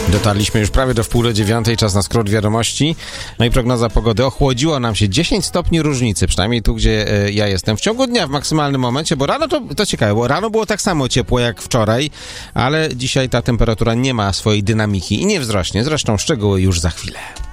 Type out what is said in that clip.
Dotarliśmy już prawie do 8:30, czas na skrót wiadomości. No i prognoza pogody. Ochłodziło nam się 10 stopni różnicy, przynajmniej tu, gdzie ja jestem. W ciągu dnia w maksymalnym momencie, bo rano to ciekawe, bo rano było tak samo ciepło jak wczoraj, ale dzisiaj ta temperatura nie ma swojej dynamiki i nie wzrośnie. Zresztą szczegóły już za chwilę.